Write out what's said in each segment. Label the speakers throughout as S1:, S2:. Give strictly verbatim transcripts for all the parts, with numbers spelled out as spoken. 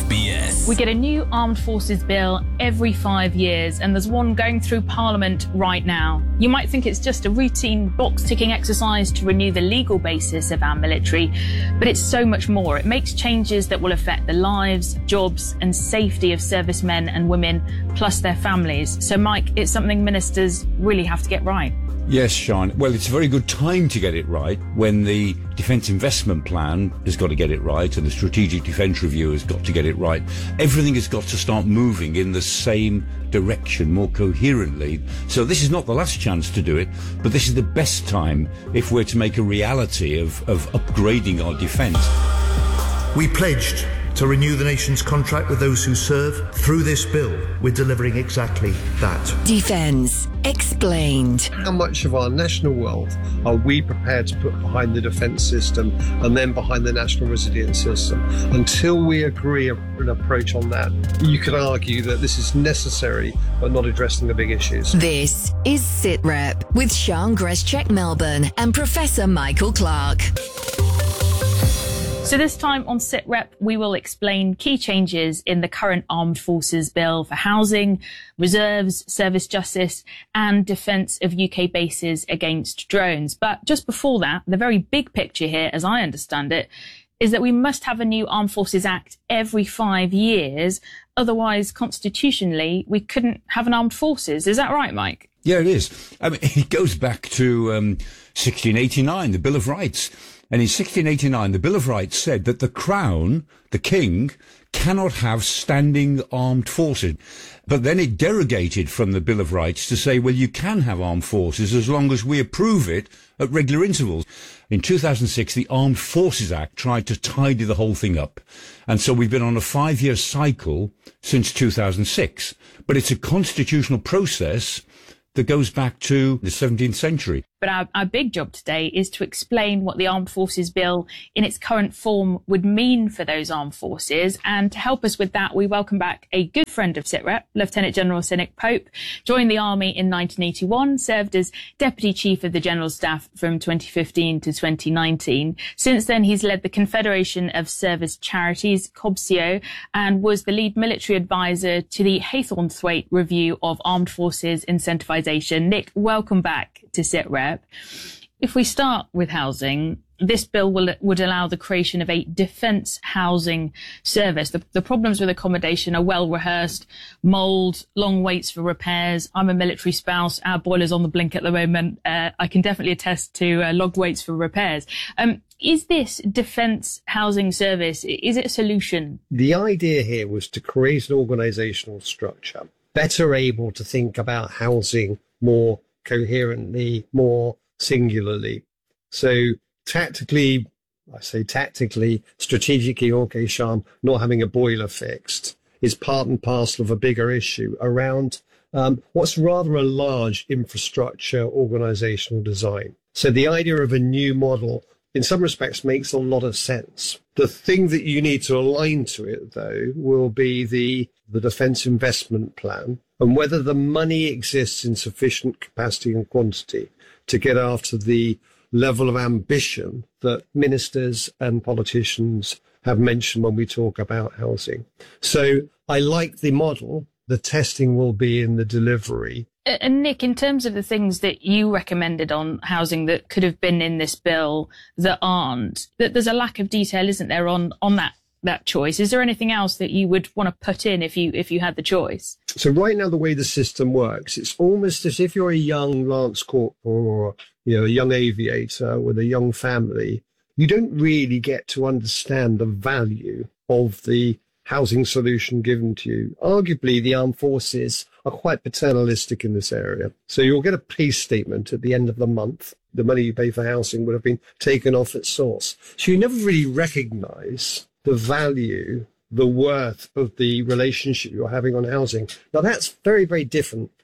S1: F B S.
S2: We get a new armed forces bill every five years, and there's one going through Parliament right now. You might think it's just a routine box-ticking exercise to renew the legal basis of our military, but it's so much more. It makes changes that will affect the lives, jobs and safety of servicemen and women, plus their families. So, Mike, it's something ministers really have to get right.
S3: Yes, Sean. Well, it's a very good time to get it right when the Defence Investment Plan has got to get it right and the Strategic Defence Review has got to get it right. Everything has got to start moving in the same direction more coherently. So this is not the last chance to do it, but this is the best time if we're to make a reality of, of upgrading our defence.
S4: We pledged to renew the nation's contract with those who serve. Through this bill, we're delivering exactly that.
S5: Defence Explained.
S6: How much of our national wealth are we prepared to put behind the defence system and then behind the national resilience system? Until we agree an approach on that, you could argue that this is necessary but not addressing the big issues.
S5: This is SitRep with Sean Greschek Melbourne and Professor Michael Clark.
S2: So this time on SitRep, we will explain key changes in the current Armed Forces Bill for housing, reserves, service justice and defence of U K bases against drones. But just before that, the very big picture here, as I understand it, is that we must have a new Armed Forces Act every five years. Otherwise, constitutionally, we couldn't have an armed forces. Is that right, Mike?
S3: Yeah, it is. I mean, it goes back to um, sixteen eighty-nine, the Bill of Rights. And in sixteen eighty-nine, the Bill of Rights said that the Crown, the King, cannot have standing armed forces. But then it derogated from the Bill of Rights to say, well, you can have armed forces as long as we approve it at regular intervals. In two thousand six, the Armed Forces Act tried to tidy the whole thing up. And so we've been on a five-year cycle since two thousand six. But it's a constitutional process that goes back to the seventeenth century.
S2: But our, our big job today is to explain what the Armed Forces Bill in its current form would mean for those armed forces. And to help us with that, we welcome back a good friend of SitRep, Lieutenant General Sir Nick Pope. Joined the Army in nineteen eighty-one, served as Deputy Chief of the General Staff from twenty fifteen to twenty nineteen. Since then, he's led the Confederation of Service Charities, COBSIO, and was the lead military advisor to the Haythornthwaite Review of Armed Forces Incentivisation. Nick, welcome back to SitRep. If we start with housing, this bill will, would allow the creation of a defence housing service. The, the problems with accommodation are well rehearsed: mould, long waits for repairs. I'm a military spouse. Our boiler's on the blink at the moment. Uh, I can definitely attest to uh, long waits for repairs. Um, is this defence housing service, is it a solution?
S6: The idea here was to create an organisational structure better able to think about housing more coherently, more singularly. So tactically, I say tactically, strategically, okay, Sean, not having a boiler fixed is part and parcel of a bigger issue around um, what's rather a large infrastructure organizational design. So the idea of a new model in some respects makes a lot of sense. The thing that you need to align to it, though, will be the, the Defence Investment Plan and whether the money exists in sufficient capacity and quantity to get after the level of ambition that ministers and politicians have mentioned when we talk about housing. So I like the model. The testing will be in the delivery.
S2: And Nick, in terms of the things that you recommended on housing that could have been in this bill that aren't, that there's a lack of detail, isn't there, on, on that, that choice? Is there anything else that you would want to put in if you, if you had the choice?
S6: So right now, the way the system works, it's almost as if you're a young Lance Corporal or, you know, a young aviator with a young family. You don't really get to understand the value of the housing solution given to you. Arguably, the armed forces are quite paternalistic in this area. So you'll get a pay statement at the end of the month. The money you pay for housing would have been taken off at source. So you never really recognise the value, the worth of the relationship you're having on housing. Now, that's very, very different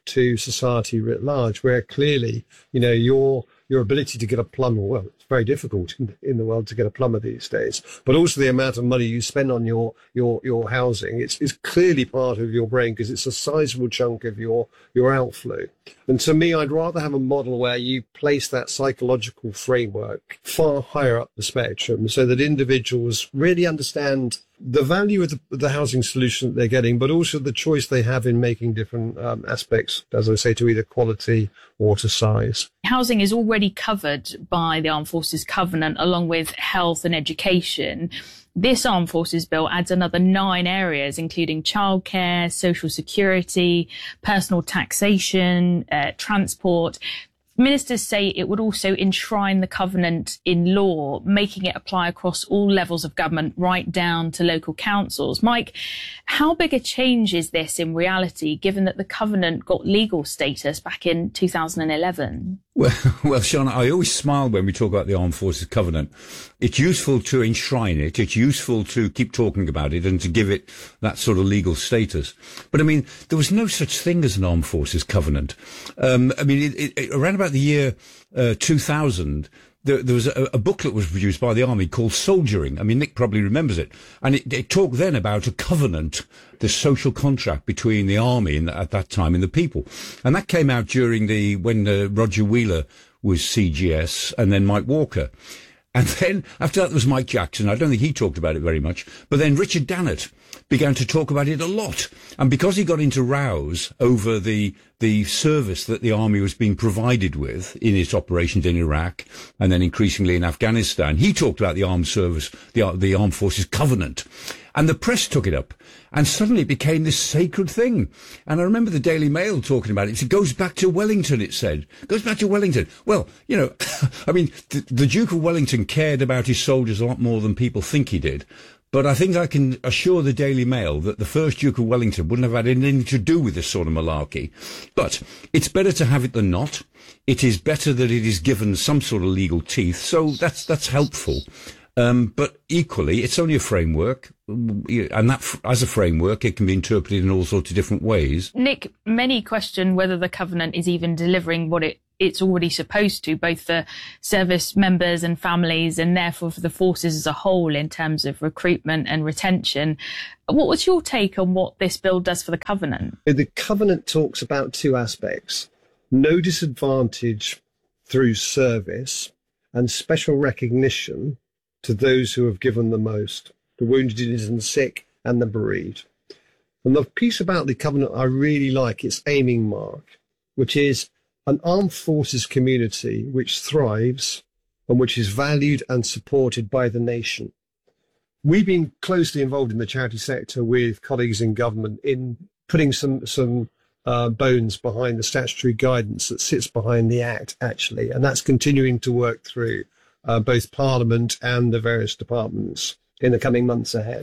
S6: to society writ large, where clearly, you know, your your ability to get a plumber, well, it's very difficult in, in the world to get a plumber these days, but also the amount of money you spend on your your your housing, it's, it's clearly part of your brain because it's a sizable chunk of your, your outflow. And to me, I'd rather have a model where you place that psychological framework far higher up the spectrum so that individuals really understand the value of the, the housing solution that they're getting, but also the choice they have in making different um, aspects, as I say, to either quality or to size.
S2: Housing is already covered by the Armed Forces Covenant, along with health and education. This Armed Forces Bill adds another nine areas, including childcare, social security, personal taxation, uh, transport. Ministers say it would also enshrine the covenant in law, making it apply across all levels of government, right down to local councils. Mike, how big a change is this in reality, given that the covenant got legal status back in two thousand eleven?
S3: Well, well, Sean, I always smile when we talk about the Armed Forces Covenant. It's useful to enshrine it. It's useful to keep talking about it and to give it that sort of legal status. But I mean, there was no such thing as an Armed Forces Covenant. Um, I mean, it, it, around about the year uh, two thousand, there, there was a, a booklet was produced by the Army called Soldiering. I mean, Nick probably remembers it. And it, it talked then about a covenant, the social contract between the Army and, at that time and the people. And that came out during the, when uh, Roger Wheeler was C G S and then Mike Walker. And then after that there was Mike Jackson. I don't think he talked about it very much. But then Richard Dannett began to talk about it a lot. And because he got into rows over the the service that the army was being provided with in its operations in Iraq and then increasingly in Afghanistan, he talked about the armed service, the, the Armed Forces Covenant. And the press took it up. And suddenly it became this sacred thing. And I remember the Daily Mail talking about it. It goes back to Wellington, it said. It goes back to Wellington. Well, you know, I mean, the, the Duke of Wellington cared about his soldiers a lot more than people think he did. But I think I can assure the Daily Mail that the first Duke of Wellington wouldn't have had anything to do with this sort of malarkey. But it's better to have it than not. It is better that it is given some sort of legal teeth. So that's, that's helpful. Um, but equally, it's only a framework, and that, as a framework, it can be interpreted in all sorts of different ways.
S2: Nick, many question whether the covenant is even delivering what it, it's already supposed to, both for service members and families, and therefore for the forces as a whole in terms of recruitment and retention. What was your take on what this bill does for the covenant?
S6: The covenant talks about two aspects: no disadvantage through service and special recognition to those who have given the most, the wounded and sick and the bereaved. And the piece about the covenant I really like, its aiming mark, which is an armed forces community which thrives and which is valued and supported by the nation. We've been closely involved in the charity sector with colleagues in government in putting some some uh, bones behind the statutory guidance that sits behind the Act, actually, and that's continuing to work through Uh, both Parliament and the various departments in the coming months ahead.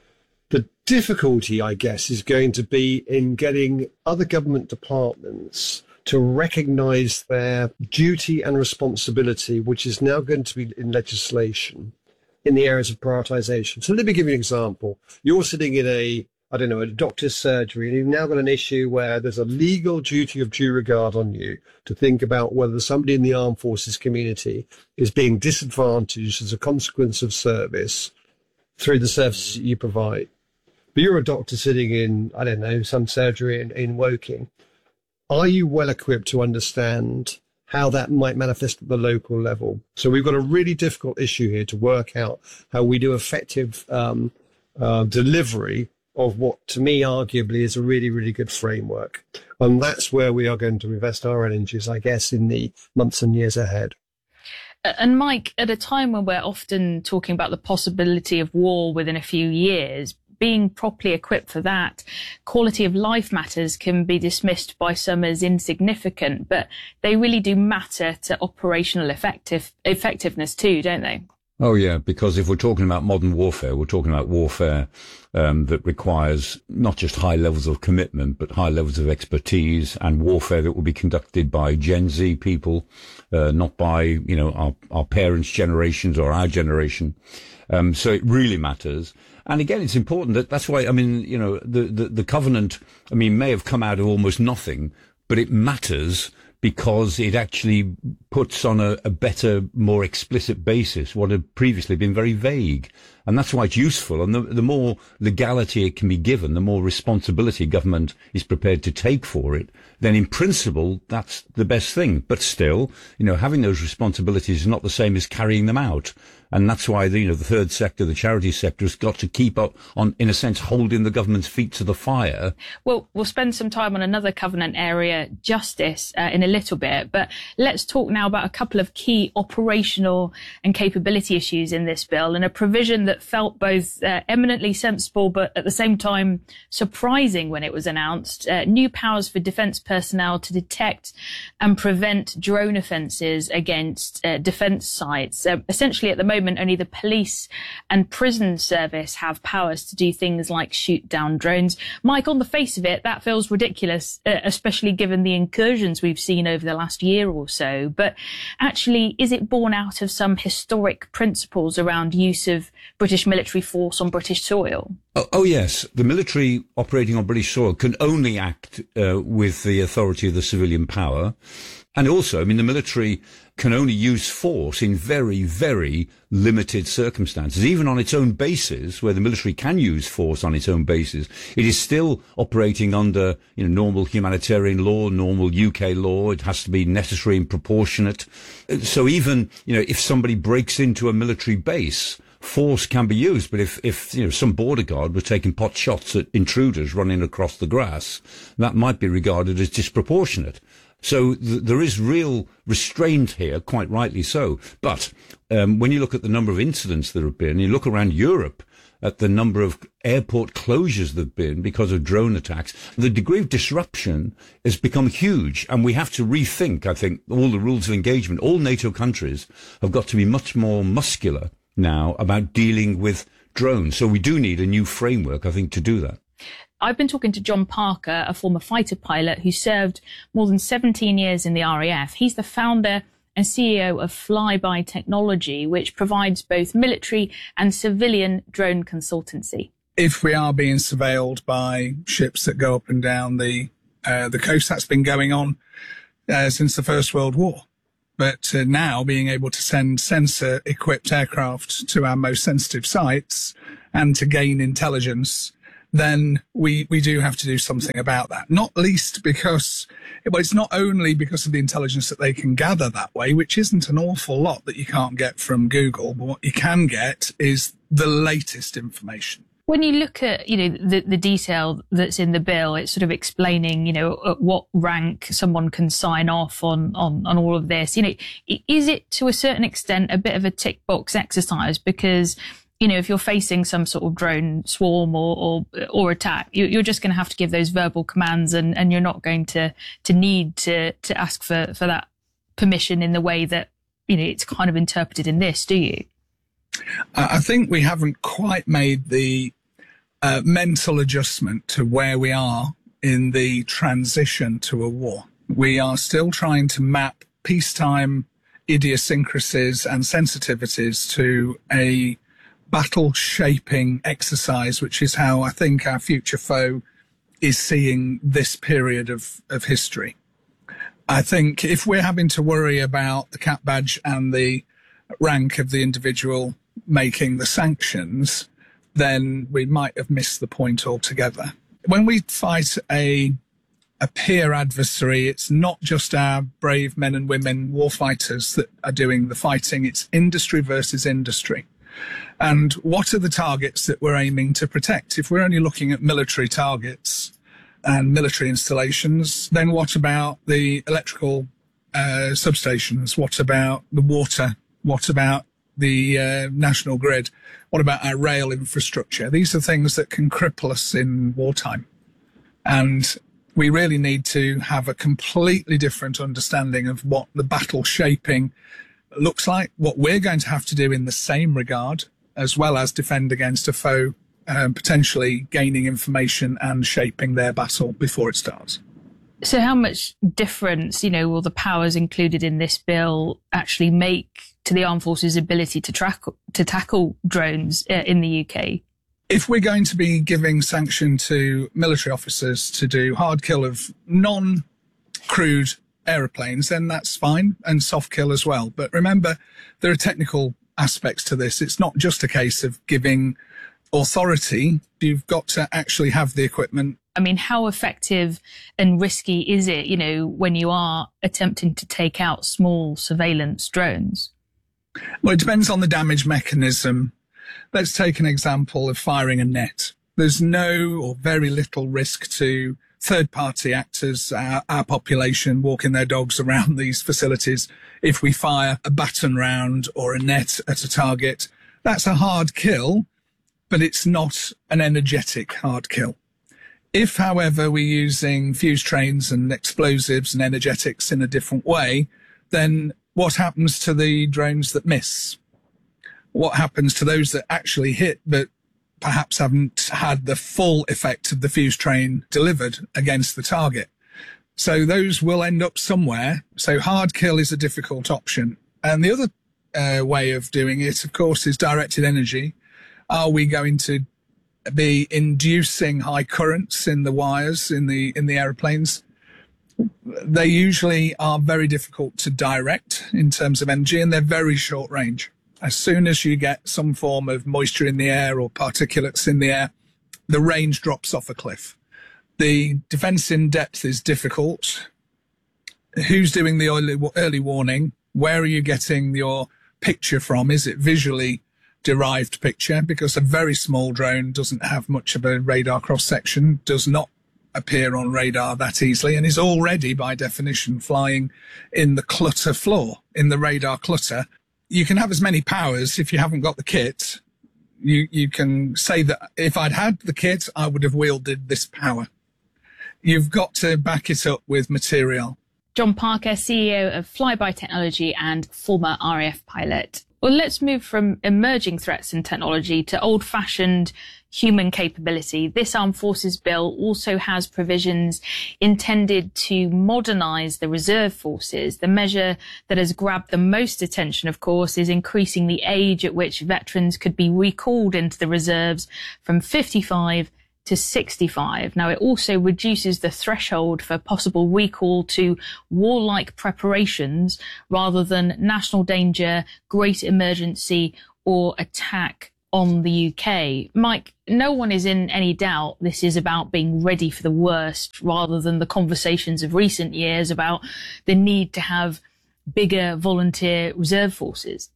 S6: The difficulty, I guess, is going to be in getting other government departments to recognise their duty and responsibility, which is now going to be in legislation, in the areas of prioritisation. So let me give you an example. You're sitting in a I don't know, a doctor's surgery, and you've now got an issue where there's a legal duty of due regard on you to think about whether somebody in the armed forces community is being disadvantaged as a consequence of service through the services you provide. But you're a doctor sitting in, I don't know, some surgery in, in Woking. Are you well equipped to understand how that might manifest at the local level? So we've got a really difficult issue here to work out how we do effective um, uh, delivery of what, to me, arguably is a really, really good framework. And that's where we are going to invest our energies, I guess, in the months and years ahead.
S2: And Mike, at a time when we're often talking about the possibility of war within a few years, being properly equipped for that, quality of life matters can be dismissed by some as insignificant, but they really do matter to operational effective effectiveness too, don't they?
S3: Oh, yeah, because if we're talking about modern warfare, we're talking about warfare um, that requires not just high levels of commitment, but high levels of expertise, and warfare that will be conducted by Gen Z people, uh, not by, you know, our, our parents' generations or our generation. Um, so it really matters. And again, it's important that that's why, I mean, you know, the, the, the covenant, I mean, may have come out of almost nothing, but it matters because it actually puts on a, a better, more explicit basis what had previously been very vague. And that's why it's useful. And the, the more legality it can be given, the more responsibility government is prepared to take for it, then in principle, that's the best thing. But still, you know, having those responsibilities is not the same as carrying them out. And that's why, the, you know, the third sector, the charity sector, has got to keep up on, in a sense, holding the government's feet to the fire.
S2: Well, we'll spend some time on another covenant area, justice, uh, in a little bit. But let's talk now about a couple of key operational and capability issues in this bill, and a provision that felt both uh, eminently sensible, but at the same time surprising when it was announced. Uh, new powers for defence personnel to detect and prevent drone offences against uh, defence sites. Uh, essentially, at the moment, only the police and prison service have powers to do things like shoot down drones. Mike, on the face of it, that feels ridiculous, uh, especially given the incursions we've seen over the last year or so. But actually, is it born out of some historic principles around use of British military force on British soil?
S3: Oh, oh yes, the military operating on British soil can only act uh, with the authority of the civilian power. And also, I mean, the military can only use force in very, very limited circumstances. Even on its own bases, where the military can use force on its own bases, it is still operating under, you know, normal humanitarian law, normal U K law. It has to be necessary and proportionate. So even, you know, if somebody breaks into a military base, force can be used. But if, if, you know, some border guard was taking pot shots at intruders running across the grass, that might be regarded as disproportionate. So th- there is real restraint here, quite rightly so. But um, when you look at the number of incidents there have been, you look around Europe at the number of airport closures there have been because of drone attacks, the degree of disruption has become huge. And we have to rethink, I think, all the rules of engagement. All NATO countries have got to be much more muscular now about dealing with drones. So we do need a new framework, I think, to do that.
S2: I've been talking to John Parker, a former fighter pilot who served more than seventeen years in the R A F. He's the founder and C E O of Flyby Technology, which provides both military and civilian drone consultancy.
S1: If we are being surveilled by ships that go up and down the uh, the coast, that's been going on uh, since the First World War. But uh, now being able to send sensor-equipped aircraft to our most sensitive sites and to gain intelligence, then we, we do have to do something about that. Not least because, well, it's not only because of the intelligence that they can gather that way, which isn't an awful lot that you can't get from Google, but what you can get is the latest information.
S2: When you look at, you know, the, the detail that's in the bill, it's sort of explaining, you know, at what rank someone can sign off on, on, on all of this. You know, is it to a certain extent a bit of a tick box exercise? Because, you know, if you're facing some sort of drone swarm or or, or attack, you, you're just going to have to give those verbal commands, and, and you're not going to to need to to ask for, for that permission in the way that, you know, it's kind of interpreted in this, do you?
S1: I think we haven't quite made the uh, mental adjustment to where we are in the transition to a war. We are still trying to map peacetime idiosyncrasies and sensitivities to a battle shaping exercise, which is how I think our future foe is seeing this period of, of history. I think if we're having to worry about the cap badge and the rank of the individual making the sanctions, then we might have missed the point altogether. When we fight a a peer adversary, it's not just our brave men and women warfighters that are doing the fighting, it's industry versus industry. And what are the targets that we're aiming to protect? If we're only looking at military targets and military installations, then what about the electrical uh, substations? What about the water? What about the uh, national grid? What about our rail infrastructure? These are things that can cripple us in wartime. And we really need to have a completely different understanding of what the battle shaping looks like, what we're going to have to do in the same regard, as well as defend against a foe um, potentially gaining information and shaping their battle before it starts.
S2: So how much difference, you know, will the powers included in this bill actually make to the armed forces' ability to track to tackle drones uh, in the U K?
S1: If we're going to be giving sanction to military officers to do hard kill of non crewed aeroplanes, then that's fine, and soft kill as well. But remember, there are technical aspects to this. It's not just a case of giving authority. You've got to actually have the equipment.
S2: I mean, how effective and risky is it, you know, when you are attempting to take out small surveillance drones?
S1: Well, it depends on the damage mechanism. Let's take an example of firing a net. There's no or very little risk to third-party actors, our, our population, walking their dogs around these facilities. If we fire a baton round or a net at a target, that's a hard kill, but it's not an energetic hard kill. If, however, we're using fuse trains and explosives and energetics in a different way, then what happens to the drones that miss? What happens to those that actually hit but perhaps haven't had the full effect of the fuse train delivered against the target? So those will end up somewhere. So hard kill is a difficult option. And the other uh, way of doing it, of course, is directed energy. Are we going to be inducing high currents in the wires in the in the aeroplanes? They usually are very difficult to direct in terms of energy, and they're very short range. As soon as you get some form of moisture in the air or particulates in the air, the range drops off a cliff. The defense in depth is difficult. Who's doing the early, early warning? Where are you getting your picture from? Is it visually derived picture? Because a very small drone doesn't have much of a radar cross-section, does not appear on radar that easily, and is already, by definition, flying in the clutter floor, in the radar clutter. You can have as many powers if you haven't got the kit. You you can say that if I'd had the kit, I would have wielded this power. You've got to back it up with material.
S2: John Parker, C E O of Flyby Technology and former R A F pilot. Well, let's move from emerging threats and technology to old-fashioned human capability. This Armed Forces Bill also has provisions intended to modernise the reserve forces. The measure that has grabbed the most attention, of course, is increasing the age at which veterans could be recalled into the reserves from fifty-five to sixty-five. Now, it also reduces the threshold for possible recall to warlike preparations rather than national danger, great emergency or attack on the U K. Mike, no one is in any doubt this is about being ready for the worst rather than the conversations of recent years about the need to have bigger volunteer reserve forces.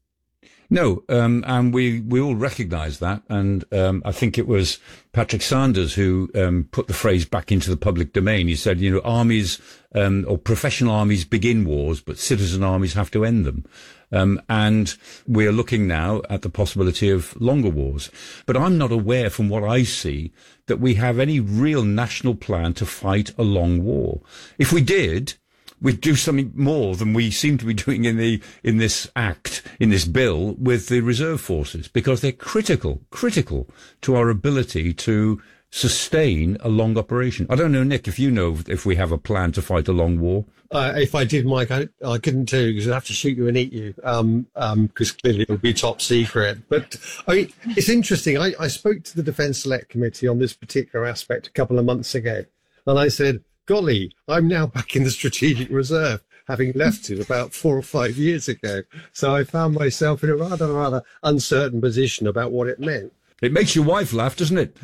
S3: No, um, and we, we all recognise that. And um, I think it was Patrick Sanders who um, put the phrase back into the public domain. He said, you know, armies um, or professional armies begin wars, but citizen armies have to end them. Um, and we are looking now at the possibility of longer wars. But I'm not aware from what I see that we have any real national plan to fight a long war. If we did, we'd do something more than we seem to be doing in the in this act, in this bill, with the reserve forces, because they're critical, critical to our ability to sustain a long operation. I don't know, Nick, if you know if we have a plan to fight a long war.
S6: Uh, if I did, Mike, I, I couldn't tell you because I'd have to shoot you and eat you, um, um, because clearly it would be top secret. But I mean, it's interesting. I, I spoke to the Defence Select Committee on this particular aspect a couple of months ago, and I said, golly, I'm now back in the Strategic Reserve, having left it about four or five years ago. So I found myself in a rather, rather uncertain position about what it meant.
S3: It makes your wife laugh, doesn't it?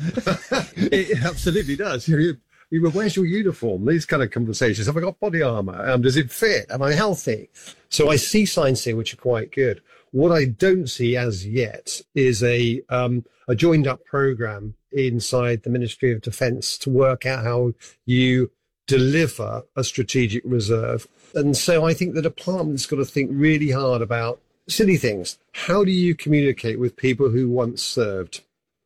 S6: It absolutely does. You, you, where's your uniform? These kind of conversations. Have I got body armour? Um, does it fit? Am I healthy? So I see signs here which are quite good. What I don't see as yet is a um, a joined up programme inside the Ministry of Defence to work out how you deliver a strategic reserve. And so I think the department's got to think really hard about silly things. How do you communicate with people who once served?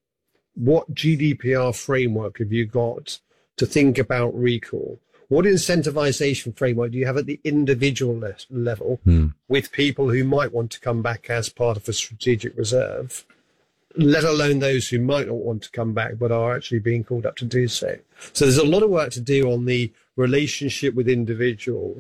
S6: What G D P R framework have you got to think about recall? What incentivization framework do you have at the individual le- level hmm. with people who might want to come back as part of a strategic reserve, let alone those who might not want to come back but are actually being called up to do so? So there's a lot of work to do on the relationship with individuals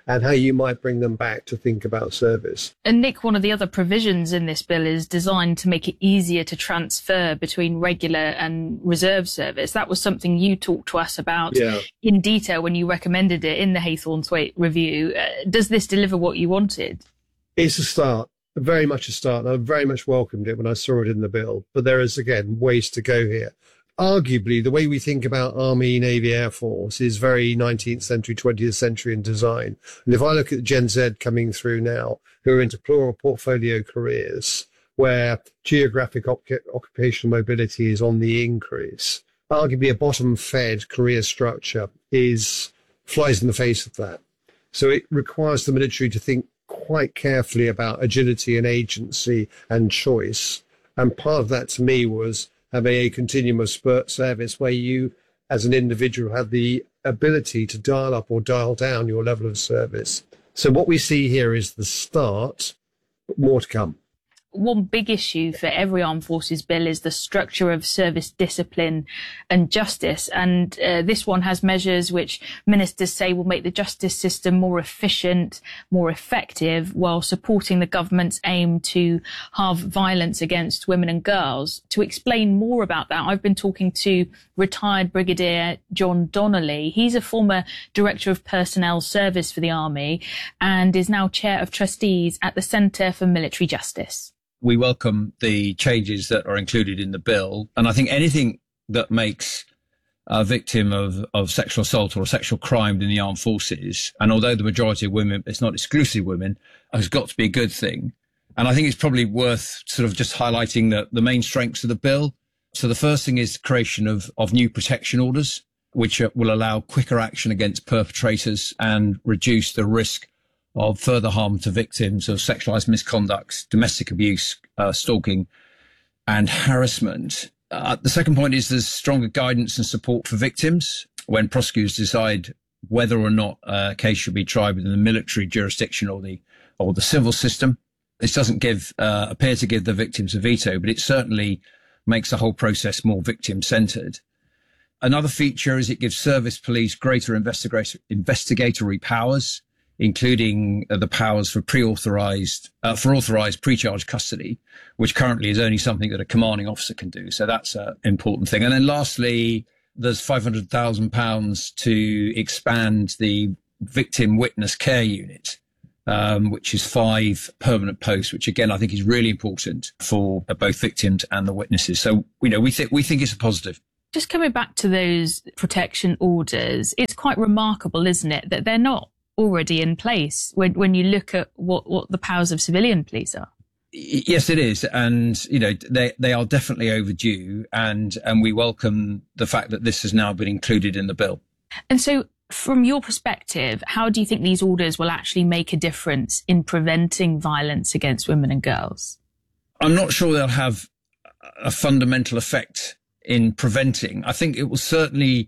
S6: and how you might bring them back to think about service.
S2: And Nick, one of the other provisions in this bill is designed to make it easier to transfer between regular and reserve service. That was something you talked to us about
S6: yeah.
S2: in detail when you recommended it in the Haythornthwaite review. Uh, does this deliver what you wanted?
S6: It's a start, very much a start. I very much welcomed it when I saw it in the bill. But there is, again, ways to go here. Arguably, the way we think about Army, Navy, Air Force is very nineteenth century, twentieth century in design. And if I look at Gen Z coming through now, who are into plural portfolio careers, where geographic op- occupational mobility is on the increase, arguably a bottom-fed career structure is flies in the face of that. So it requires the military to think quite carefully about agility and agency and choice. And part of that to me was having a continuum of spurt service where you, as an individual, have the ability to dial up or dial down your level of service. So what we see here is the start, but more to come.
S2: One big issue for every armed forces bill is the structure of service discipline and justice. And uh, this one has measures which ministers say will make the justice system more efficient, more effective, while supporting the government's aim to halve violence against women and girls. To explain more about that, I've been talking to retired Brigadier John Donnelly. He's a former Director of Personnel Service for the Army and is now Chair of Trustees at the Centre for Military Justice.
S7: We welcome the changes that are included in the bill. And I think anything that makes a victim of, of sexual assault or a sexual crime in the armed forces, and although the majority of women, it's not exclusively women, has got to be a good thing. And I think it's probably worth sort of just highlighting the, the main strengths of the bill. So the first thing is the creation of, of new protection orders, which will allow quicker action against perpetrators and reduce the risk of further harm to victims of sexualized misconduct, domestic abuse, uh, stalking and harassment. Uh, the second point is there's stronger guidance and support for victims when prosecutors decide whether or not a case should be tried within the military jurisdiction or the or the civil system. This doesn't give uh, appear to give the victims a veto, but it certainly makes the whole process more victim-centred. Another feature is it gives service police greater investigator, investigatory powers, including uh, the powers for pre-authorized, uh, for authorized pre-charge custody, which currently is only something that a commanding officer can do. So that's an important thing. And then lastly, there's five hundred thousand pounds to expand the victim witness care unit, um, which is five permanent posts, which again, I think is really important for uh, both victims and the witnesses. So, you know, we think, we think it's a positive.
S2: Just coming back to those protection orders, it's quite remarkable, isn't it, that they're not already in place when when you look at what, what the powers of civilian police are?
S7: Yes, it is. And, you know, they, they are definitely overdue. And, and we welcome the fact that this has now been included in the bill.
S2: And so from your perspective, how do you think these orders will actually make a difference in preventing violence against women and girls?
S7: I'm not sure they'll have a fundamental effect in preventing. I think it will certainly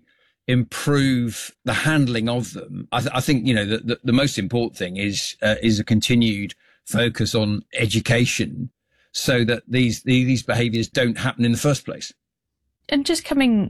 S7: improve the handling of them. I, th- I think, you know, the, the, the most important thing is, uh, is a continued focus on education so that these, these behaviours don't happen in the first place.
S2: And just coming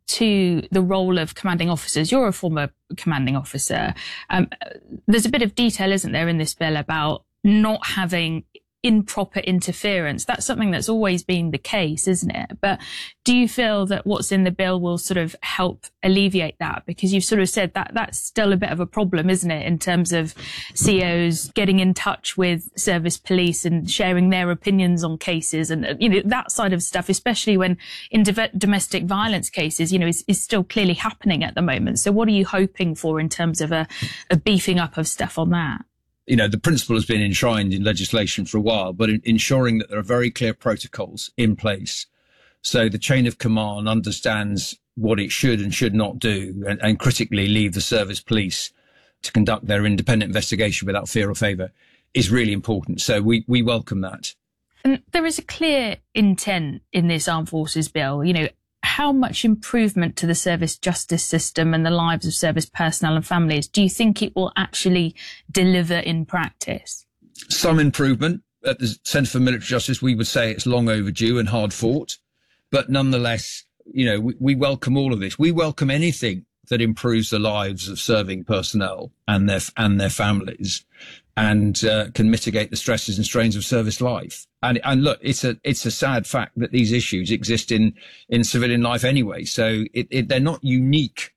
S2: to the role of commanding officers, you're a former commanding officer. Um, there's a bit of detail, isn't there, in this bill about not having improper interference. That's something that's always been the case, isn't it? But do you feel that what's in the bill will sort of help alleviate that? Because you've sort of said that that's still a bit of a problem, isn't it, in terms of C Os getting in touch with service police and sharing their opinions on cases and, you know, that side of stuff, especially when in do- domestic violence cases, you know, is, is still clearly happening at the moment. So what are you hoping for in terms of a, a beefing up of stuff on that?
S7: You know, the principle has been enshrined in legislation for a while, but in ensuring that there are very clear protocols in place. So the chain of command understands what it should and should not do, and, and critically leave the service police to conduct their independent investigation without fear or favour is really important. So we, we welcome that.
S2: And there is a clear intent in this Armed Forces Bill, you know, how much improvement to the service justice system and the lives of service personnel and families do you think it will actually deliver in practice?
S7: Some improvement. At the Centre for Military Justice, we would say it's long overdue and hard fought. But nonetheless, you know, we, we welcome all of this. We welcome anything that improves the lives of serving personnel and their and their families, and uh, can mitigate the stresses and strains of service life. And and look, it's a it's a sad fact that these issues exist in in civilian life anyway. So it, it, they're not unique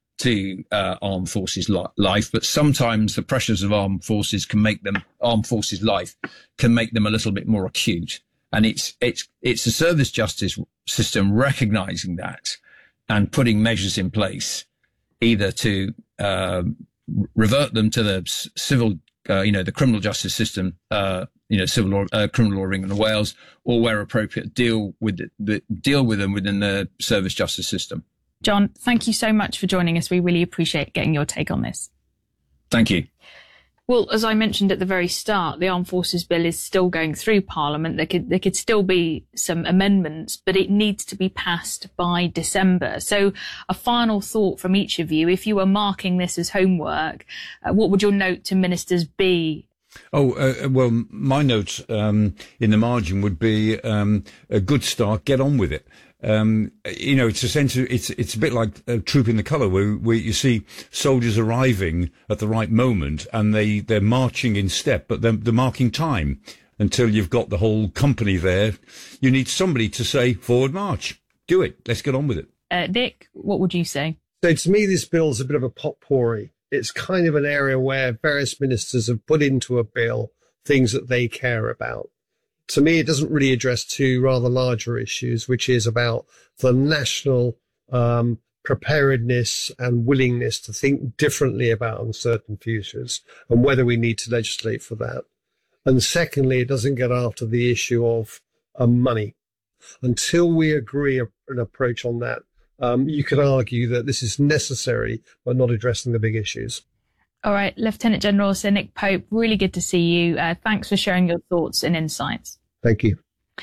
S7: to uh, armed forces li- life, but sometimes the pressures of armed forces can make them armed forces life can make them a little bit more acute. And it's it's it's the service justice system recognizing that and putting measures in place, either to uh, revert them to the civil, uh, you know, the criminal justice system, uh, you know, civil law, uh, criminal law of England and Wales, or where appropriate, deal with the, the, deal with them within the service justice system.
S2: John, thank you so much for joining us. We really appreciate getting your take on this.
S7: Thank you.
S2: Well, as I mentioned at the very start, the Armed Forces Bill is still going through Parliament. There could there could still be some amendments, but it needs to be passed by December. So a final thought from each of you. If you were marking this as homework, uh, what would your note to ministers be?
S3: Oh, uh, well, my note um, in the margin would be um, a good start, get on with it. Um, you know, it's a sense of, it's, it's a bit like a Troop in the Colour, where, where you see soldiers arriving at the right moment and they, they're marching in step, but they're, they're marking time until you've got the whole company there. You need somebody to say, forward march. Do it. Let's get on with it.
S2: Uh, Nick, what would you say?
S6: So to me, this bill's a bit of a potpourri. It's kind of an area where various ministers have put into a bill things that they care about. To me, it doesn't really address two rather larger issues, which is about the national um, preparedness and willingness to think differently about uncertain futures and whether we need to legislate for that. And secondly, it doesn't get after the issue of uh, money. Until we agree a, an approach on that, um, you could argue that this is necessary, but not addressing the big issues.
S2: All right, Lieutenant General Sir Nick Pope, really good to see you. Uh, thanks for sharing your thoughts and insights.
S6: Thank you.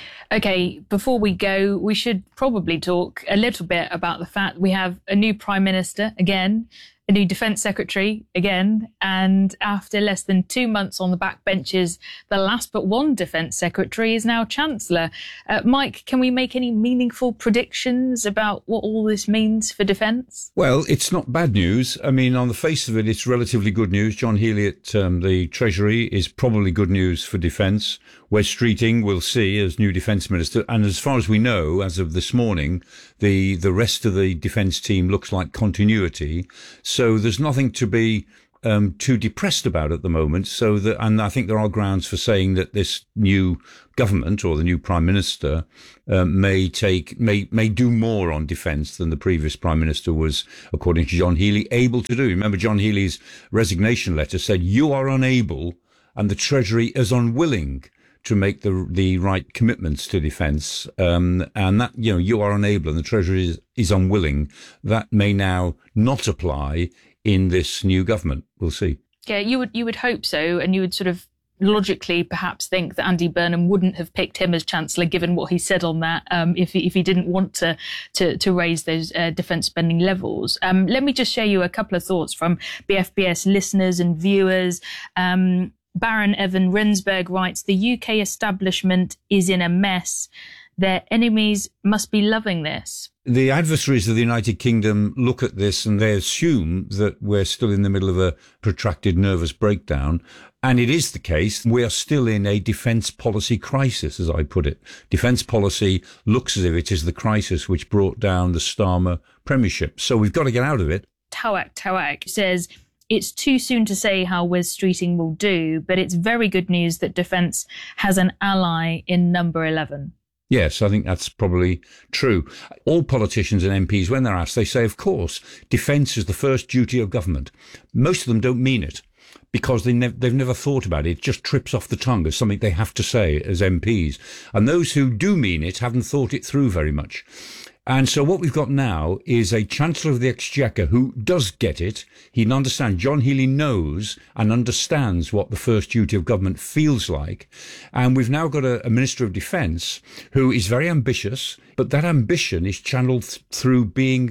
S2: Okay, before we go, we should probably talk a little bit about the fact we have a new Prime Minister again, a new Defence Secretary again, and after less than two months on the backbenches, the last but one Defence Secretary is now Chancellor. Uh, Mike, can we make any meaningful predictions about what all this means for defence?
S3: Well, it's not bad news. I mean, on the face of it, it's relatively good news. John Healey at um, the Treasury is probably good news for defence. Wes Streeting we'll see as new Defence Minister. And as far as we know, as of this morning, the, the rest of the defence team looks like continuity. So there's nothing to be um, too depressed about at the moment. So that, and I think there are grounds for saying that this new government or the new Prime Minister uh, may take may may do more on defence than the previous Prime Minister was, according to John Healey, able to do. Remember, John Healey's resignation letter said, "You are unable," and the Treasury is unwilling to make the the right commitments to defence, um, and that, you know, you are unable and the Treasury is, is unwilling. That may now not apply in this new government. We'll see.
S2: Yeah, you would you would hope so, and you would sort of logically perhaps think that Andy Burnham wouldn't have picked him as Chancellor, given what he said on that, um, if he, if he didn't want to to, to raise those uh, defence spending levels. Um, let me just share you a couple of thoughts from B F B S listeners and viewers. Um, Baron Evan Rensberg writes, "The U K establishment is in a mess. Their enemies must be loving this."
S3: The adversaries of the United Kingdom look at this and they assume that we're still in the middle of a protracted nervous breakdown. And it is the case. We are still in a defence policy crisis, as I put it. Defence policy looks as if it is the crisis which brought down the Starmer premiership. So we've got to get out of it.
S2: Tawak Tawak says, "It's too soon to say how Wes Streeting will do, but it's very good news that defence has an ally in number eleven.
S3: Yes, I think that's probably true. All politicians and M Ps, when they're asked, they say, of course, defence is the first duty of government. Most of them don't mean it because they nev- they've never thought about it. It just trips off the tongue as something they have to say as M Ps. And those who do mean it haven't thought it through very much. And so what we've got now is a Chancellor of the Exchequer who does get it. He understands. John Healey knows and understands what the first duty of government feels like. And we've now got a, a Minister of Defence who is very ambitious, but that ambition is channeled th- through being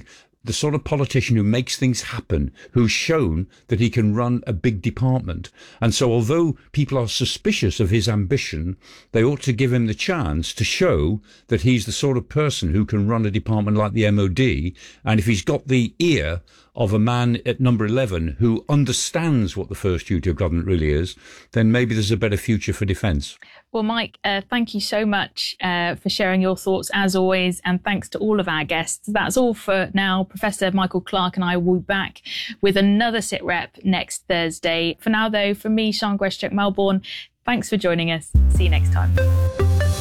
S3: the sort of politician who makes things happen, who's shown that he can run a big department. And so although people are suspicious of his ambition, they ought to give him the chance to show that he's the sort of person who can run a department like the M O D. And if he's got the ear of a man at number eleven who understands what the first duty of government really is, then maybe there's a better future for defence.
S2: Well, Mike, uh, thank you so much uh, for sharing your thoughts as always, and thanks to all of our guests. That's all for now. Professor Michael Clarke and I will be back with another SITREP next Thursday. For now, though, from me, Sian Greschek, Melbourne, thanks for joining us. See you next time.